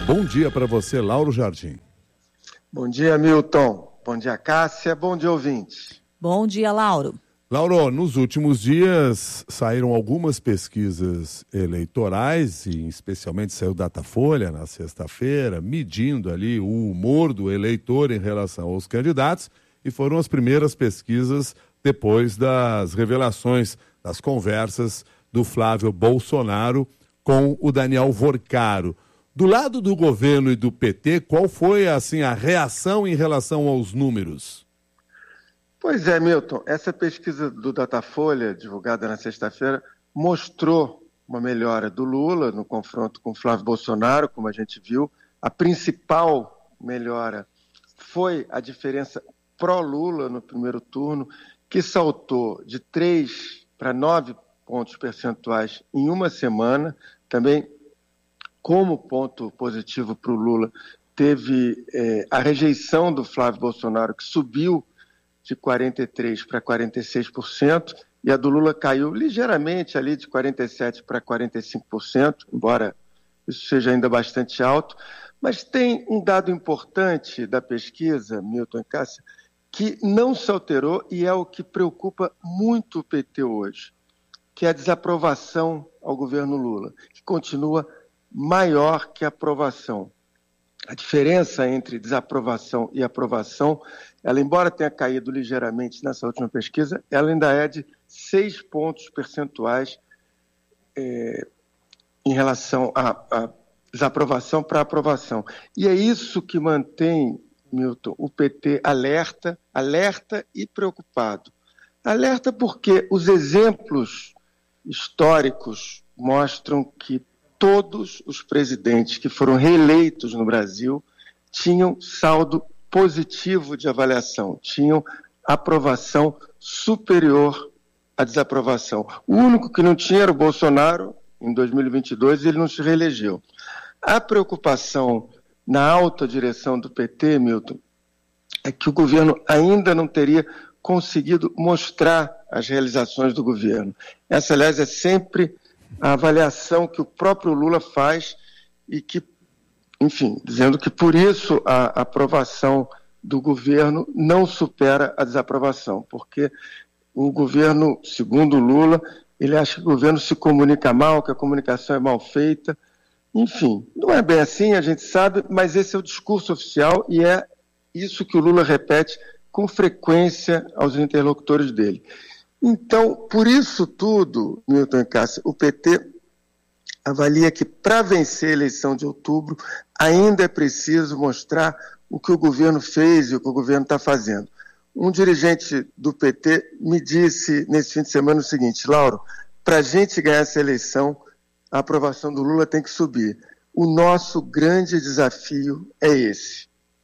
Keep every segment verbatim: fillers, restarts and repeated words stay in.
Bom dia para você, Lauro Jardim. Bom dia, Milton. Bom dia, Cássia. Bom dia, ouvintes. Bom dia, Lauro. Lauro, nos últimos dias saíram algumas pesquisas eleitorais, e especialmente saiu Datafolha na sexta-feira, medindo ali o humor do eleitor em relação aos candidatos, e foram as primeiras pesquisas depois das revelações, das conversas do Flávio Bolsonaro com o Daniel Vorcaro. Do lado do governo e do P T, qual foi assim, a reação em relação aos números? Pois é, Milton, essa pesquisa do Datafolha, divulgada na sexta-feira, mostrou uma melhora do Lula no confronto com o Flávio Bolsonaro, como a gente viu. A principal melhora foi a diferença pró-Lula no primeiro turno, que saltou de três para nove pontos percentuais em uma semana. Também, como ponto positivo para o Lula, teve eh, a rejeição do Flávio Bolsonaro, que subiu de quarenta e três por cento para quarenta e seis por cento, e a do Lula caiu ligeiramente ali de quarenta e sete por cento para quarenta e cinco por cento, embora isso seja ainda bastante alto. Mas tem um dado importante da pesquisa, Milton e Cássia, que não se alterou e é o que preocupa muito o P T hoje, que é a desaprovação ao governo Lula, que continua maior que a aprovação. A diferença entre desaprovação e aprovação, ela, embora tenha caído ligeiramente nessa última pesquisa, ela ainda é de seis pontos percentuais é, em relação à, à desaprovação para a aprovação. E é isso que mantém, Milton, o P T alerta, alerta e preocupado. Alerta porque os exemplos históricos mostram que todos os presidentes que foram reeleitos no Brasil tinham saldo positivo de avaliação, tinham aprovação superior à desaprovação. O único que não tinha era o Bolsonaro, em dois mil e vinte e dois, e ele não se reelegeu. A preocupação na alta direção do P T, Milton, é que o governo ainda não teria conseguido mostrar as realizações do governo. Essa, aliás, é sempre a avaliação que o próprio Lula faz e que, enfim, dizendo que por isso a aprovação do governo não supera a desaprovação, porque o governo, segundo o Lula, ele acha que o governo se comunica mal, que a comunicação é mal feita. Enfim, não é bem assim, a gente sabe, mas esse é o discurso oficial e é isso que o Lula repete com frequência aos interlocutores dele. Então, por isso tudo, Milton e Cássia, o P T avalia que para vencer a eleição de outubro ainda é preciso mostrar o que o governo fez e o que o governo está fazendo. Um dirigente do P T me disse nesse fim de semana o seguinte: Lauro, para a gente ganhar essa eleição, a aprovação do Lula tem que subir. O nosso grande desafio é esse.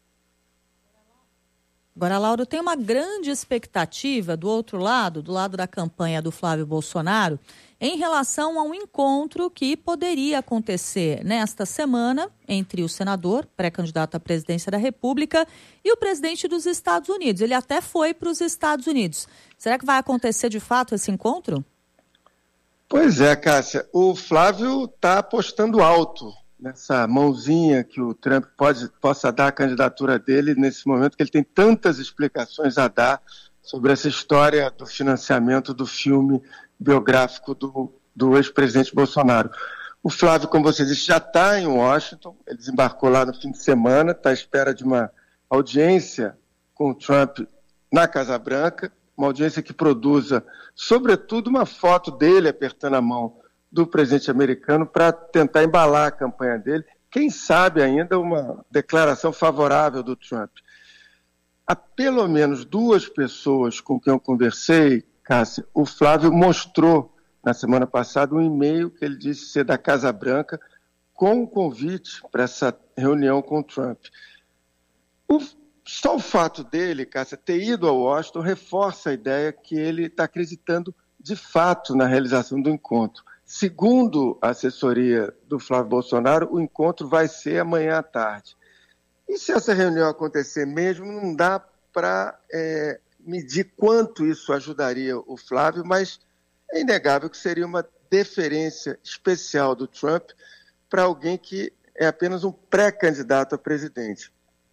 Agora, Lauro, tem uma grande expectativa do outro lado, do lado da campanha do Flávio Bolsonaro, em relação a um encontro que poderia acontecer nesta semana entre o senador, pré-candidato à presidência da República, e o presidente dos Estados Unidos. Ele até foi para os Estados Unidos. Será que vai acontecer de fato esse encontro? Pois é, Cássia. O Flávio está apostando alto nessa mãozinha que o Trump pode, possa dar à candidatura dele nesse momento que ele tem tantas explicações a dar sobre essa história do financiamento do filme biográfico do, do ex-presidente Bolsonaro. O Flávio, como você disse, já está em Washington, ele desembarcou lá no fim de semana, está à espera de uma audiência com o Trump na Casa Branca, uma audiência que produza, sobretudo, uma foto dele apertando a mão do presidente americano para tentar embalar a campanha dele, quem sabe ainda uma declaração favorável do Trump. Há pelo menos duas pessoas com quem eu conversei, Cássia, o Flávio mostrou na semana passada um e-mail que ele disse ser da Casa Branca com um convite para essa reunião com o Trump. O, só o fato dele, Cássia, ter ido a Washington reforça a ideia que ele está acreditando de fato na realização do encontro. Segundo a assessoria do Flávio Bolsonaro, o encontro vai ser amanhã à tarde. E se essa reunião acontecer mesmo, não dá para é, medir quanto isso ajudaria o Flávio, mas é inegável que seria uma deferência especial do Trump para alguém que é apenas um pré-candidato a presidente.